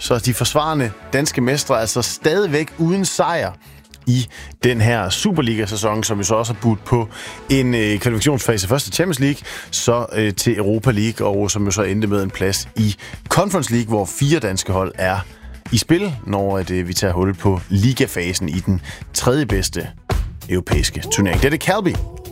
så er de forsvarende danske mestre altså stadigvæk uden sejr i den her Superliga-sæson, som jo så også har budt på en kvalifikationsfase først til Champions League, så til Europa League, og som jo så endte med en plads i Conference League, hvor 4 danske hold er i spil, når vi tager hul på ligafasen i den tredje bedste europæiske turnering. Det er det Calby.